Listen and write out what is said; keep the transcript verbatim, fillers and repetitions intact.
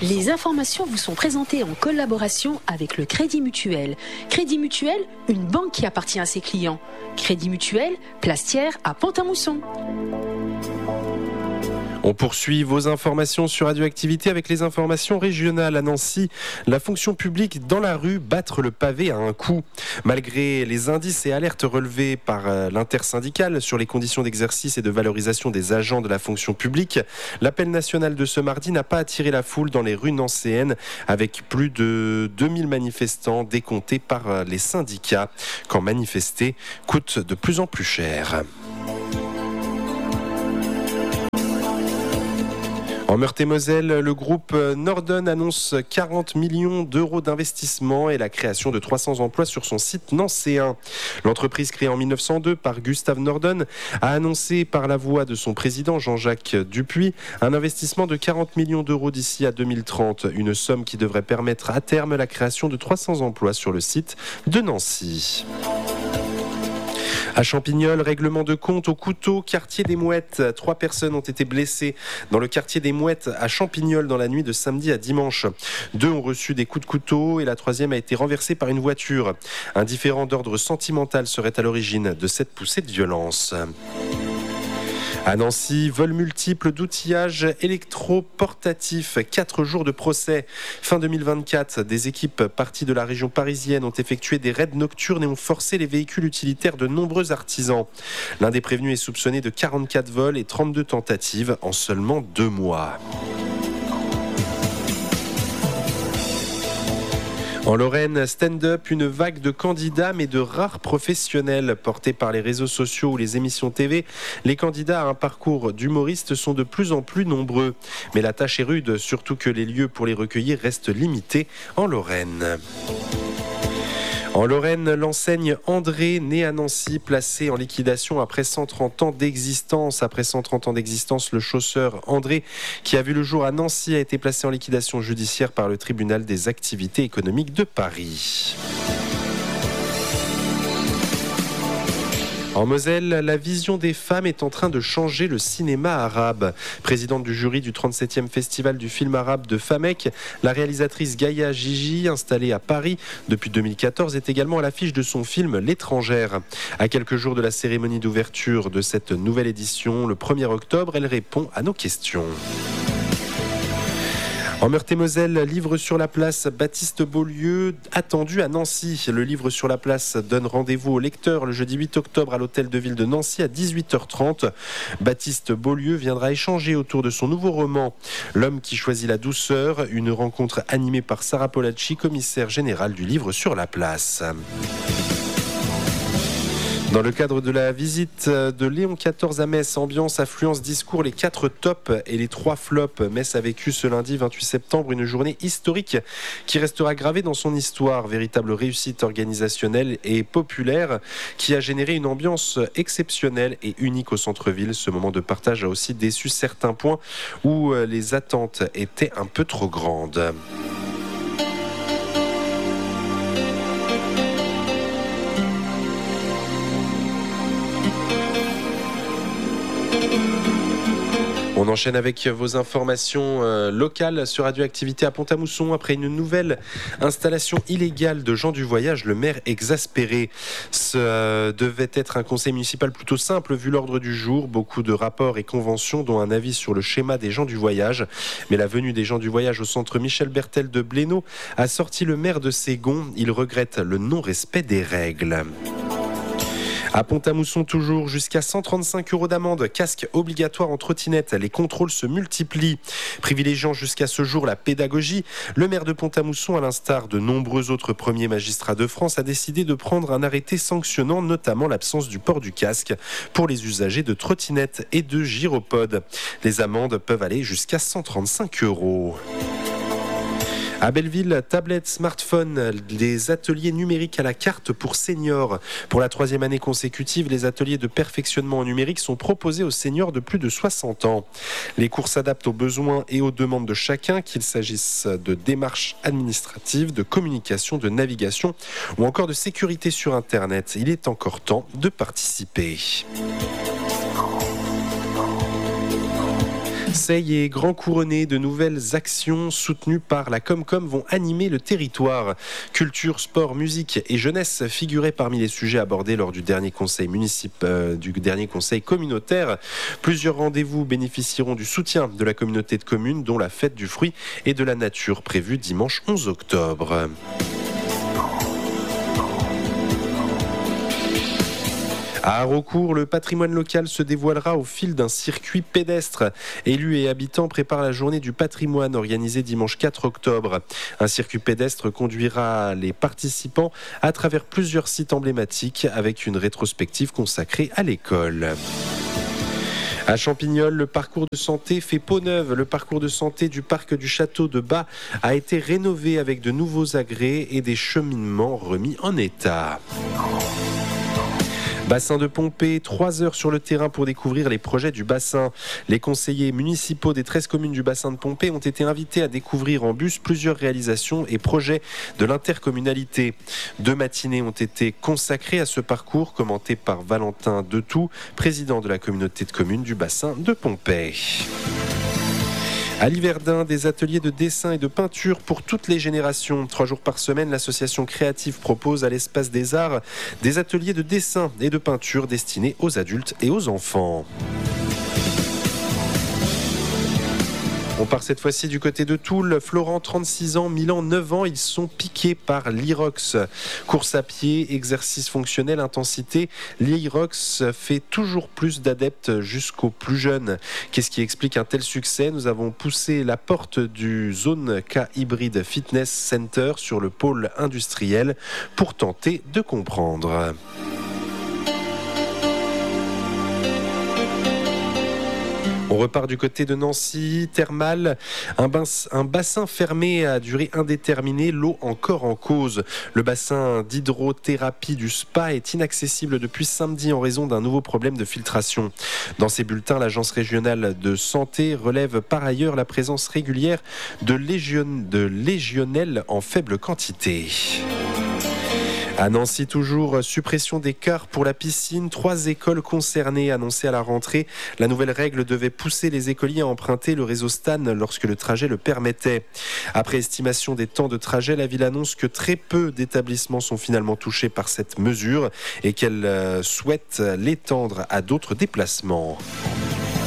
Les informations vous sont présentées en collaboration avec le Crédit Mutuel. Crédit Mutuel, une banque qui appartient à ses clients. Crédit Mutuel, Plastière à Pont-à-Mousson. On poursuit vos informations sur Radioactivité avec les informations régionales à Nancy. La fonction publique dans la rue, battre le pavé à un coup. Malgré les indices et alertes relevés par l'intersyndicale sur les conditions d'exercice et de valorisation des agents de la fonction publique, l'appel national de ce mardi n'a pas attiré la foule dans les rues nancéennes avec plus de deux mille manifestants décomptés par les syndicats quand manifester coûte de plus en plus cher. En Meurthe-et-Moselle, le groupe Norden annonce quarante millions d'euros d'investissement et la création de trois cents emplois sur son site nancéen. L'entreprise créée en mille neuf cent deux par Gustave Norden a annoncé par la voix de son président Jean-Jacques Dupuis un investissement de quarante millions d'euros d'ici à deux mille trente, une somme qui devrait permettre à terme la création de trois cents emplois sur le site de Nancy. À Champignol, règlement de compte au couteau, quartier des Mouettes. Trois personnes ont été blessées dans le quartier des Mouettes à Champignol dans la nuit de samedi à dimanche. Deux ont reçu des coups de couteau et la troisième a été renversée par une voiture. Un différend d'ordre sentimental serait à l'origine de cette poussée de violence. À Nancy, vol multiple d'outillage électro-portatif, quatre jours de procès. Fin deux mille vingt-quatre, des équipes parties de la région parisienne ont effectué des raids nocturnes et ont forcé les véhicules utilitaires de nombreux artisans. L'un des prévenus est soupçonné de quarante-quatre vols et trente-deux tentatives en seulement deux mois. En Lorraine, stand-up, une vague de candidats mais de rares professionnels portés par les réseaux sociaux ou les émissions T V. Les candidats à un parcours d'humoriste sont de plus en plus nombreux. Mais la tâche est rude, surtout que les lieux pour les recueillir restent limités en Lorraine. En Lorraine, l'enseigne André, née à Nancy, placée en liquidation après cent trente ans d'existence. Après cent trente ans d'existence, le chausseur André, qui a vu le jour à Nancy, a été placé en liquidation judiciaire par le tribunal des activités économiques de Paris. En Moselle, la vision des femmes est en train de changer le cinéma arabe. Présidente du jury du trente-septième festival du film arabe de Famec, la réalisatrice Gaïa Gigi, installée à Paris depuis deux mille quatorze, est également à l'affiche de son film L'étrangère. À quelques jours de la cérémonie d'ouverture de cette nouvelle édition, le premier octobre, elle répond à nos questions. En Meurthe-et-Moselle, livre sur la place, Baptiste Beaulieu, attendu à Nancy. Le livre sur la place donne rendez-vous aux lecteurs le jeudi huit octobre à l'hôtel de ville de Nancy à dix-huit heures trente. Baptiste Beaulieu viendra échanger autour de son nouveau roman, L'homme qui choisit la douceur, une rencontre animée par Sarah Polacci, commissaire générale du livre sur la place. Dans le cadre de la visite de Léon quatorze à Metz, ambiance, affluence, discours, les quatre tops et les trois flops. Metz a vécu ce lundi vingt-huit septembre une journée historique qui restera gravée dans son histoire. Véritable réussite organisationnelle et populaire qui a généré une ambiance exceptionnelle et unique au centre-ville. Ce moment de partage a aussi déçu certains points où les attentes étaient un peu trop grandes. On enchaîne avec vos informations euh, locales sur Radioactivité à Pont-à-Mousson. Après une nouvelle installation illégale de gens du voyage, le maire exaspéré. Ce euh, devait être un conseil municipal plutôt simple vu l'ordre du jour. Beaucoup de rapports et conventions dont un avis sur le schéma des gens du voyage. Mais la venue des gens du voyage au centre Michel Bertel de Blénaud a sorti le maire de ses gonds. Il regrette le non-respect des règles. À Pont-à-Mousson toujours, jusqu'à cent trente-cinq euros d'amende, casque obligatoire en trottinette, les contrôles se multiplient. Privilégiant jusqu'à ce jour la pédagogie, le maire de Pont-à-Mousson, à l'instar de nombreux autres premiers magistrats de France, a décidé de prendre un arrêté sanctionnant notamment l'absence du port du casque pour les usagers de trottinettes et de gyropodes. Les amendes peuvent aller jusqu'à cent trente-cinq euros. À Belleville, tablettes, smartphones, des ateliers numériques à la carte pour seniors. Pour la troisième année consécutive, les ateliers de perfectionnement en numérique sont proposés aux seniors de plus de soixante ans. Les cours s'adaptent aux besoins et aux demandes de chacun, qu'il s'agisse de démarches administratives, de communication, de navigation ou encore de sécurité sur Internet. Il est encore temps de participer. Seille et Grand Couronné, de nouvelles actions soutenues par la Comcom vont animer le territoire. Culture, sport, musique et jeunesse figuraient parmi les sujets abordés lors du dernier conseil municipal, euh, du dernier conseil communautaire. Plusieurs rendez-vous bénéficieront du soutien de la communauté de communes, dont la fête du fruit et de la nature prévue dimanche onze octobre. À Haraucourt, le patrimoine local se dévoilera au fil d'un circuit pédestre. Élus et habitants préparent la journée du patrimoine organisée dimanche quatre octobre. Un circuit pédestre conduira les participants à travers plusieurs sites emblématiques avec une rétrospective consacrée à l'école. À Champignol, le parcours de santé fait peau neuve. Le parcours de santé du parc du château de Bas a été rénové avec de nouveaux agrès et des cheminements remis en état. Bassin de Pompée, trois heures sur le terrain pour découvrir les projets du bassin. Les conseillers municipaux des treize communes du bassin de Pompée ont été invités à découvrir en bus plusieurs réalisations et projets de l'intercommunalité. Deux matinées ont été consacrées à ce parcours, commenté par Valentin Detout, président de la communauté de communes du bassin de Pompée. À Liverdun, des ateliers de dessin et de peinture pour toutes les générations. Trois jours par semaine, l'association créative propose à l'Espace des Arts des ateliers de dessin et de peinture destinés aux adultes et aux enfants. On part cette fois-ci du côté de Toul. Florent, trente-six ans, Milan, neuf ans, ils sont piqués par l'Irox. Course à pied, exercice fonctionnel, intensité. L'Irox fait toujours plus d'adeptes jusqu'aux plus jeunes. Qu'est-ce qui explique un tel succès ? Nous avons poussé la porte du Zone K Hybrid Fitness Center sur le pôle industriel pour tenter de comprendre. On repart du côté de Nancy, thermal, un, bas, un bassin fermé à durée indéterminée, l'eau encore en cause. Le bassin d'hydrothérapie du Spa est inaccessible depuis samedi en raison d'un nouveau problème de filtration. Dans ses bulletins, l'agence régionale de santé relève par ailleurs la présence régulière de, légion, de légionnelles en faible quantité. À Nancy toujours, suppression des cars pour la piscine. Trois écoles concernées annoncées à la rentrée. La nouvelle règle devait pousser les écoliers à emprunter le réseau Stan lorsque le trajet le permettait. Après estimation des temps de trajet, la ville annonce que très peu d'établissements sont finalement touchés par cette mesure et qu'elle souhaite l'étendre à d'autres déplacements.